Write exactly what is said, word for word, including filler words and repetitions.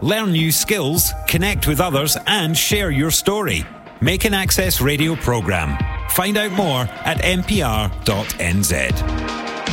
Learn new skills, connect with others, and share your story. Make an Access Radio programme. Find out more at n p r dot n z.